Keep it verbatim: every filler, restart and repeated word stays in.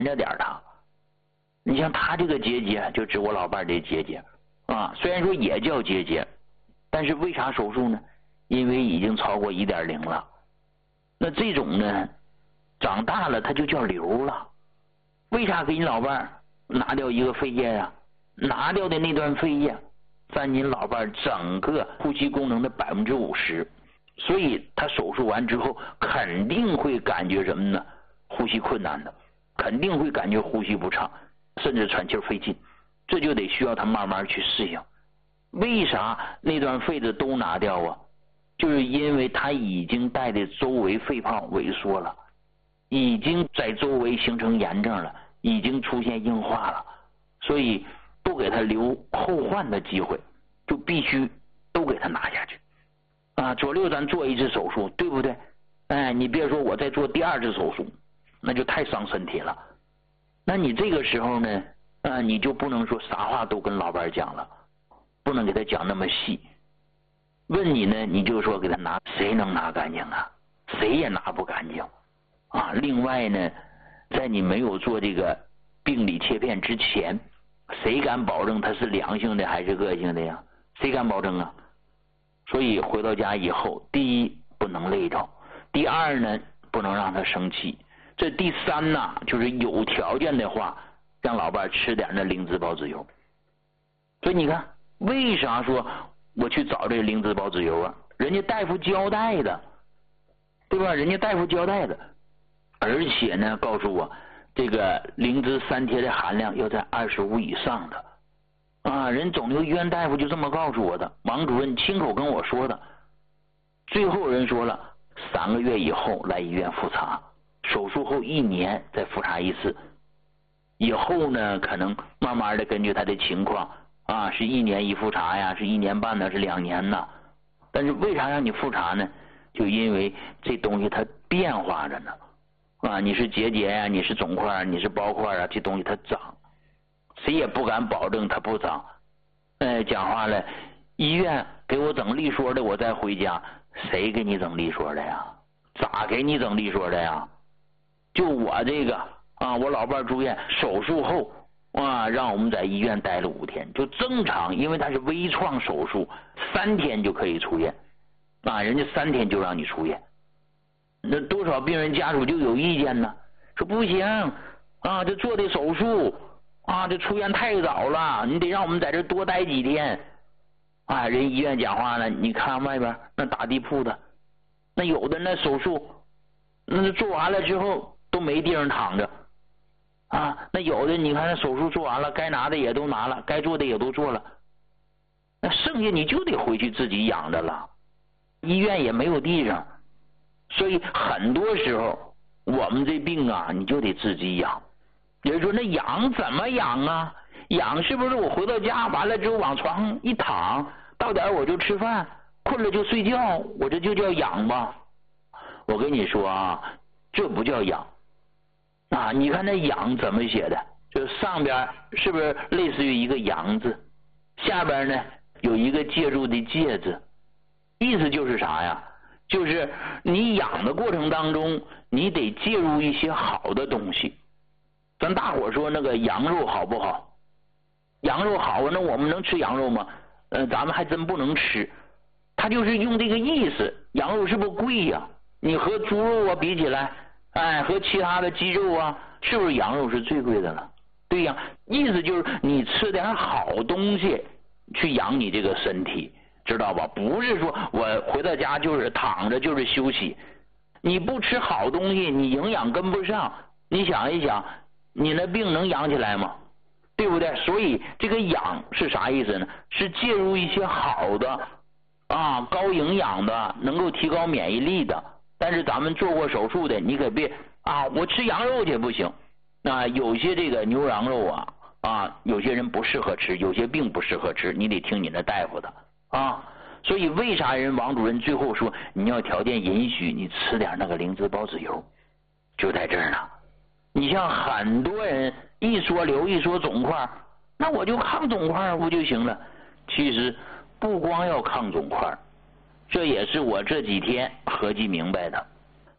着点他。你像他这个结节，就指我老伴儿这结节啊，虽然说也叫结节，但是为啥手术呢？因为已经超过一点零了。那这种呢，长大了它就叫瘤了。为啥给你老伴儿拿掉一个肺叶呀、啊？拿掉的那段肺叶占您老伴儿整个呼吸功能的百分之五十，所以他手术完之后肯定会感觉什么呢？呼吸困难的，肯定会感觉呼吸不畅，甚至喘气费劲，这就得需要他慢慢去适应。为啥那段肺子都拿掉啊？就是因为他已经带的周围肺泡萎缩了，已经在周围形成炎症了，已经出现硬化了，所以不给他留后患的机会，就必须都给他拿下去啊！左右咱做一次手术，对不对？哎，你别说我再做第二次手术，那就太伤身体了。那你这个时候呢，啊，你就不能说啥话都跟老伴讲了，不能给他讲那么细。问你呢，你就说给他拿，谁能拿干净啊？谁也拿不干净啊！另外呢，在你没有做这个病理切片之前，谁敢保证它是良性的还是恶性的呀？谁敢保证啊？所以回到家以后，第一不能累着，第二呢不能让他生气，这第三呢就是有条件的话，让老伴吃点那灵芝孢子油。所以你看，为啥说我去找这灵芝孢子油啊？人家大夫交代的，对吧？人家大夫交代的，而且呢告诉我，这个灵芝三萜的含量要在二十五以上的啊！人肿瘤医院大夫就这么告诉我的，王主任亲口跟我说的。最后人说了，三个月以后来医院复查，手术后一年再复查一次。以后呢，可能慢慢的根据他的情况啊，是一年一复查呀，是一年半呢，是两年呢。但是为啥让你复查呢？就因为这东西它变化着呢。啊，你是结节呀、啊，你是肿块，你是包块啊，这东西它长，谁也不敢保证它不长。哎，讲话了，医院给我整利索的，我再回家，谁给你整利索的呀？咋给你整利索的呀？就我这个啊，我老伴住院手术后啊，让我们在医院待了五天，就正常，因为他是微创手术，三天就可以出院啊，人家三天就让你出院。那多少病人家属就有意见呢，说不行啊，这做的手术啊，这出院太早了，你得让我们在这多待几天啊。人医院讲话了，你看外边那打地铺的，那有的那手术那做完了之后都没地方躺着啊，那有的你看那手术做完了，该拿的也都拿了，该做的也都做了，那剩下你就得回去自己养着了，医院也没有地方。所以很多时候我们这病啊，你就得自己养。有人说那养怎么养啊？养是不是我回到家完了之后往床上一躺，到点我就吃饭，困了就睡觉，我这就叫养吧？我跟你说啊，这不叫养啊！你看那养怎么写的？就上边是不是类似于一个阳字，下边呢有一个介入的介字，意思就是啥呀？就是你养的过程当中，你得介入一些好的东西。咱大伙说那个羊肉好不好？羊肉好，那我们能吃羊肉吗？呃，咱们还真不能吃。他就是用这个意思，羊肉是不是贵呀？你和猪肉啊比起来，哎，和其他的鸡肉啊，是不是羊肉是最贵的了？对呀，意思就是你吃点好东西去养你这个身体。知道吧？不是说我回到家就是躺着就是休息，你不吃好东西，你营养跟不上，你想一想，你那病能养起来吗？对不对？所以这个养是啥意思呢？是介入一些好的啊，高营养的，能够提高免疫力的。但是咱们做过手术的，你可别啊，我吃羊肉去不行。那有些这个牛羊肉啊啊，有些人不适合吃，有些病不适合吃，你得听你那大夫的。啊，所以为啥人王主任最后说你要条件允许你吃点那个灵芝孢子油，就在这儿呢。你像很多人一说瘤一说肿块，那我就抗肿块不就行了？其实不光要抗肿块，这也是我这几天合计明白的。